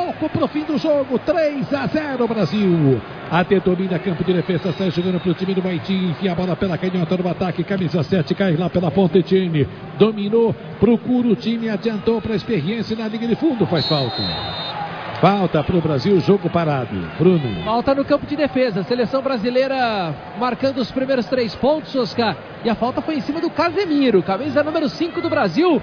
pouco pro fim do jogo. 3-0 Brasil. Até domina campo de defesa, sai jogando pro time do Haiti, enfia a bola pela canhota no ataque, camisa 7 cai lá pela ponta, Etienne dominou, procura o time, adiantou para a experiência na linha de fundo, faz falta. Falta para o Brasil, jogo parado. Bruno. Falta no campo de defesa. Seleção brasileira marcando os primeiros 3 pontos, Oscar. E a falta foi em cima do Casemiro, camisa número 5 do Brasil.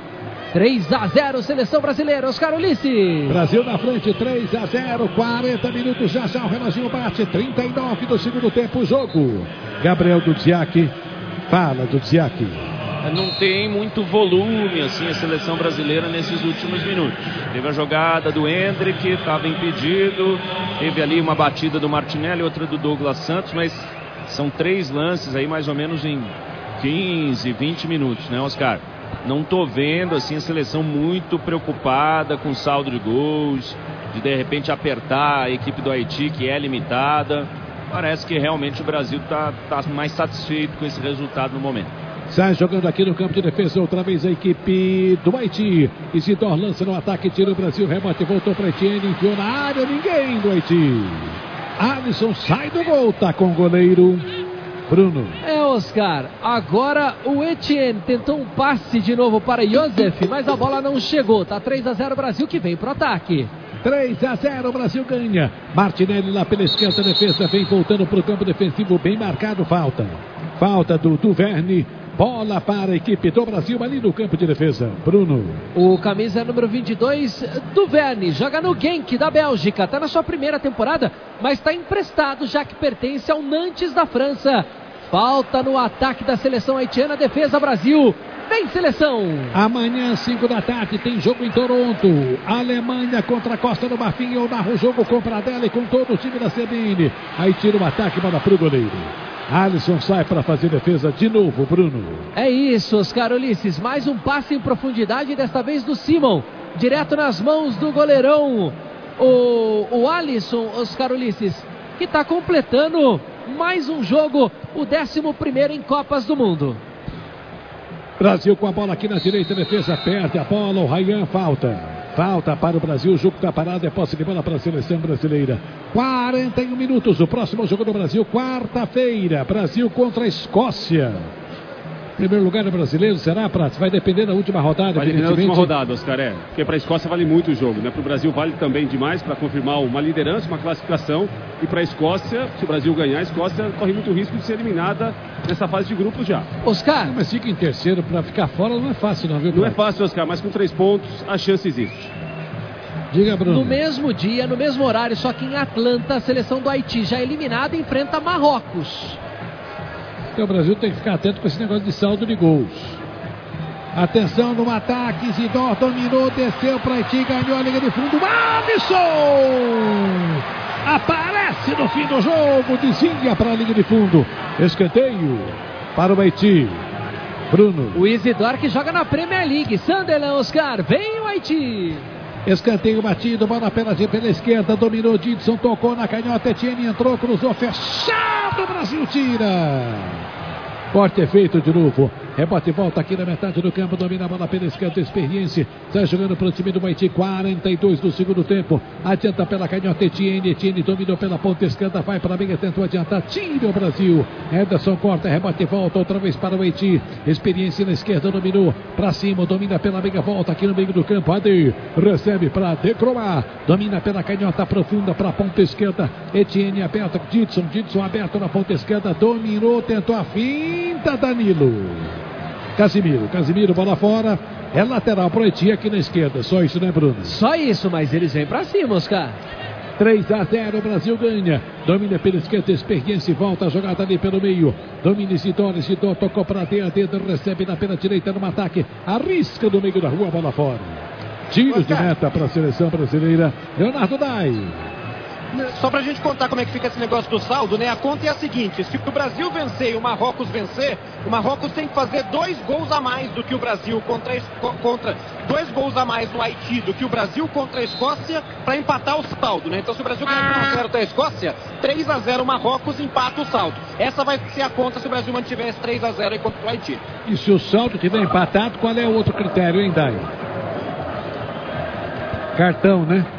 3-0, seleção brasileira. Oscar Ulisses. Brasil na frente, 3-0. 40 minutos já o reloginho bate. 39 do segundo tempo, o jogo. Gabriel Dudziak. Fala, Dudziak. Não tem muito volume assim a seleção brasileira nesses últimos minutos. Teve a jogada do Endrick, estava impedido. Teve ali uma batida do Martinelli, outra do Douglas Santos, mas são 3 lances aí mais ou menos em 15, 20 minutos, né, Oscar? Não tô vendo assim a seleção muito preocupada com o saldo de gols, de repente apertar a equipe do Haiti, que é limitada. Parece que realmente o Brasil tá mais satisfeito com esse resultado no momento. Sai jogando aqui no campo de defesa, outra vez a equipe do Haiti. Isidor lança no ataque, tira o Brasil, rebote, voltou para Etienne, enfiou na área, ninguém do Haiti. Alisson sai do gol, tá com o goleiro. Bruno. Oscar, agora o Etienne tentou um passe de novo para Josef, mas a bola não chegou. Tá 3-0 Brasil, que vem pro ataque. 3-0, o Brasil ganha. Martinelli lá pela esquerda, a defesa vem voltando para o campo defensivo, bem marcado, falta do Duverne. Bola para a equipe do Brasil ali no campo de defesa. Bruno. O camisa número 22, Duverne, joga no Genk da Bélgica. Está na sua primeira temporada, mas está emprestado, já que pertence ao Nantes da França. Falta no ataque da seleção haitiana, defesa Brasil. Vem, seleção! Amanhã, 5 da tarde, tem jogo em Toronto. Alemanha contra a Costa do Marfim. Eu narro o jogo com Pradella e com todo o time da CBN. Aí tira o ataque para o goleiro. Alisson sai para fazer defesa de novo, Bruno. É isso, Oscar Ulisses. Mais um passe em profundidade, desta vez do Simon. Direto nas mãos do goleirão. O Alisson, Oscar Ulisses, que está completando mais um jogo, o 11º em Copas do Mundo. Brasil com a bola aqui na direita, defesa perde a bola, o Ryan falta para o Brasil, o jogo está parado, é posse de bola para a seleção brasileira. 41 minutos, o próximo jogo do Brasil, quarta-feira, Brasil contra a Escócia. Primeiro lugar no brasileiro, será, Prats? Vai depender da última rodada. Vai depender da última rodada, Oscar, porque para a Escócia vale muito o jogo, né? Para o Brasil vale também demais para confirmar uma liderança, uma classificação. E para a Escócia, se o Brasil ganhar, a Escócia corre muito risco de ser eliminada nessa fase de grupos já. Oscar. Mas fica em terceiro, para ficar fora não é fácil não, viu? Não é fácil, Oscar, mas com 3 pontos a chance existe. Diga, Bruno. No mesmo dia, no mesmo horário, só que em Atlanta, a seleção do Haiti, já eliminada, enfrenta Marrocos. Então o Brasil tem que ficar atento com esse negócio de saldo de gols. Atenção no ataque, Isidor dominou, desceu para Haiti, ganhou a linha de fundo. Alisson! Aparece no fim do jogo, desvia para a linha de fundo. Escanteio para o Haiti. Bruno. O Isidor que joga na Premier League. Sunderland, Oscar, vem o Haiti. Escanteio batido, bola pela esquerda, dominou Didson, tocou na canhota, Etienne entrou, cruzou, fechado, Brasil tira. Corte é feito de novo. Rebote volta aqui na metade do campo. Domina a bola pela esquerda. Experiência. Sai jogando para o time do Haiti. 42 do segundo tempo. Adianta pela canhota Etienne. Etienne dominou pela ponta esquerda. Vai para a meia. Tentou adiantar. Tira o Brasil. Ederson corta. Rebote volta outra vez para o Haiti. Experiência na esquerda. Dominou para cima. Domina pela meia. Volta aqui no meio do campo. Ade recebe para Decroar. Domina pela canhota profunda para a ponta esquerda. Etienne aberto. Didson aberto na ponta esquerda. Dominou. Tentou a finta. Danilo. Casimiro, bola fora. É lateral pro Haiti aqui na esquerda. Só isso, né, Bruno? Só isso, mas eles vêm pra cima, Oscar. 3-0, o Brasil ganha. Domina pela esquerda, experiência e volta a jogada ali pelo meio. Domina Isidor tocou para dentro, recebe na pela direita no ataque. Arrisca no meio da rua, bola fora. Tiros de meta para a seleção brasileira. Leonardo Dai. Só pra gente contar como é que fica esse negócio do saldo, né? A conta é a seguinte: se o Brasil vencer e o Marrocos vencer, o Marrocos tem que fazer 2 gols a mais do que o Brasil contra 2 gols a mais no Haiti do que o Brasil contra a Escócia para empatar o saldo, né? Então se o Brasil ganhar 1-0 da Escócia, 3-0 o Marrocos empata o saldo. Essa vai ser a conta se o Brasil mantiver esse 3-0 aí contra o Haiti. E se o saldo tiver empatado, qual é o outro critério, hein, Dai? Cartão, né?